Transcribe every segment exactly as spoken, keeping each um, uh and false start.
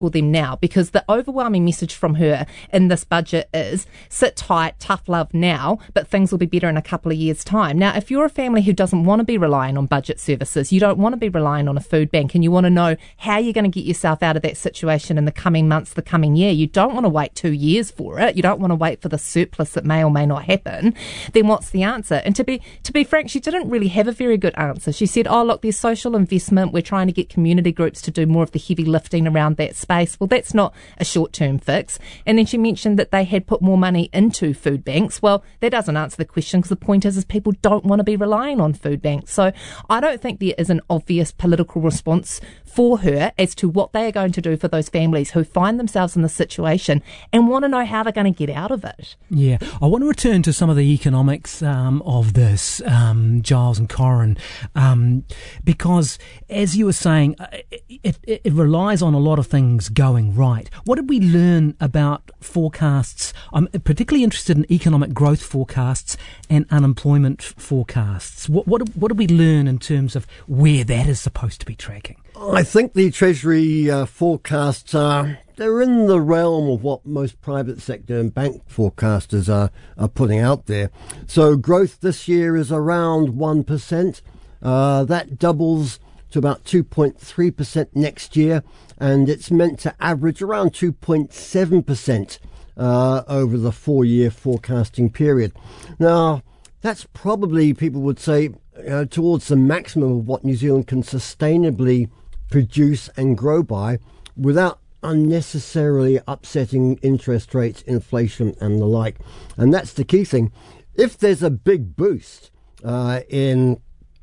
them now, because the overwhelming message from her in this budget is sit tight, tough love now, but things will be better in a couple of years' time. Now, if you're a family who doesn't want to be relying on budget services, you don't want to be relying on a food bank, and you want to know how you're going to get yourself out of that situation in the coming months, the coming year, you don't want to wait two years for it, you don't want to wait for the surplus that may or may not happen, then what's the answer? And to be to be frank, she didn't really have a very good answer. She said, oh, look, there's social investment, we're trying to get community groups to do more of the heavy lifting around that space. Well, that's not a short-term fix. And then she mentioned that they had put more money into food banks. Well, that doesn't answer the question, because the point is, is people don't want to be relying on food banks. So I don't think there is an obvious political response for her as to what they are going to do for those families who find themselves in this situation and want to know how they're going to get out of it. Yeah, I want to return to some of the economics um, of this, um, Giles and Corin, um, because as you were saying, it, it, it relies on a lot of things going right. What did we learn about forecasts? I'm particularly interested in economic growth forecasts and unemployment forecasts. What, what, what did we learn in terms of where that is supposed to be tracking? I think the Treasury uh, forecasts are, they're in the realm of what most private sector and bank forecasters are, are putting out there. So growth this year is around one percent. Uh, that doubles to about two point three percent next year, and it's meant to average around two point seven percent uh, over the four-year forecasting period. Now, that's probably, people would say, uh, towards the maximum of what New Zealand can sustainably produce and grow by without unnecessarily upsetting interest rates, inflation and the like. And that's the key thing. If there's a big boost uh, in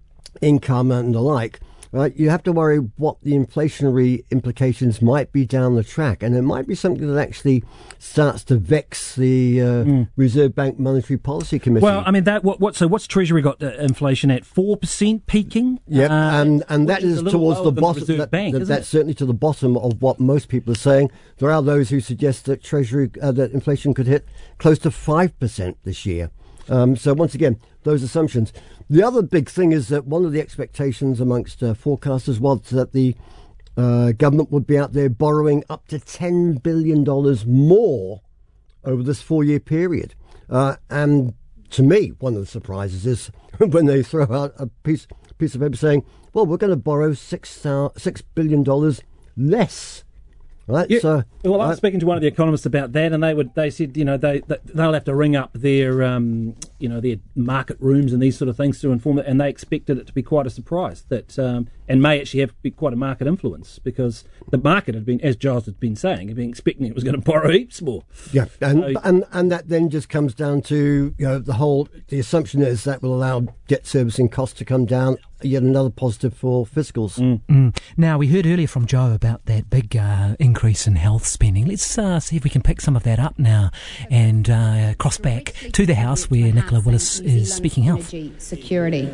income and the like, right, you have to worry what the inflationary implications might be down the track, and it might be something that actually starts to vex the uh, mm. Reserve Bank Monetary Policy Committee. Well, I mean, that what, what so what's Treasury got uh, inflation at four percent peaking? Yeah, uh, and and that is, is towards the bottom. The that, Bank, that, that's it? certainly to the bottom of what most people are saying. There are those who suggest that Treasury uh, that inflation could hit close to five percent this year. Um, so once again, those assumptions. The other big thing is that one of the expectations amongst uh, forecasters was that the uh, government would be out there borrowing up to ten billion dollars more over this four-year period. Uh, and to me, one of the surprises is when they throw out a piece, piece of paper saying, well, we're going to borrow six, uh, six billion dollars less. Right. Yeah. So, well, I was uh, speaking to one of the economists about that, and they would they said, you know, they they'll have to ring up their um, you know, their market rooms and these sort of things to inform it, and they expected it to be quite a surprise that um, and may actually have be quite a market influence, because the market had been, as Giles had been saying, had been expecting it was going to borrow heaps more. Yeah, and so, and and that then just comes down to, you know, the whole the assumption is that will allow debt servicing costs to come down. Yet another positive for fiscals. Mm. Mm. Now, we heard earlier from Joe about that big uh, increase in health spending. Let's uh, see if we can pick some of that up now and uh, cross back to the House where Nicola Willis is speaking health. Security.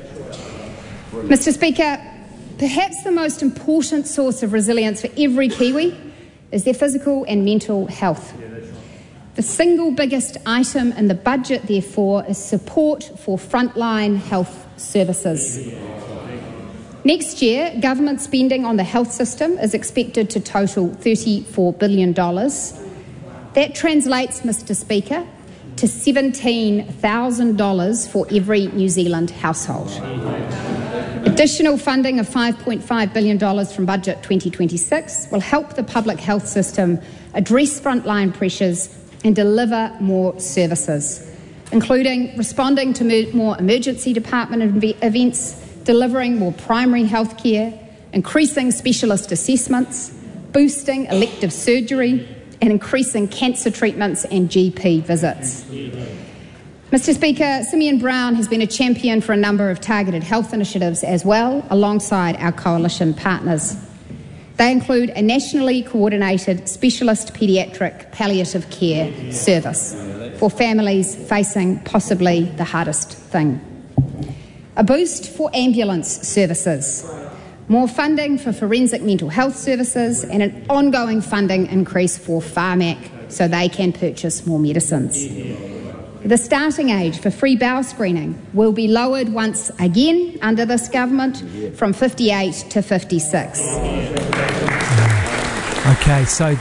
Mister Speaker, perhaps the most important source of resilience for every Kiwi is their physical and mental health. The single biggest item in the budget, therefore, is support for frontline health services. Next year, government spending on the health system is expected to total thirty-four billion dollars. That translates, Mister Speaker, to seventeen thousand dollars for every New Zealand household. Additional funding of five point five billion dollars from Budget twenty twenty-six will help the public health system address frontline pressures and deliver more services, including responding to more emergency department events, delivering more primary health care, increasing specialist assessments, boosting elective surgery, and increasing cancer treatments and G P visits. Mister Speaker, Simeon Brown has been a champion for a number of targeted health initiatives as well, alongside our coalition partners. They include a nationally coordinated specialist paediatric palliative care service for families facing possibly the hardest thing. A boost for ambulance services, more funding for forensic mental health services, and an ongoing funding increase for Pharmac so they can purchase more medicines. The starting age for free bowel screening will be lowered once again under this government from fifty-eight to fifty-six. Okay, so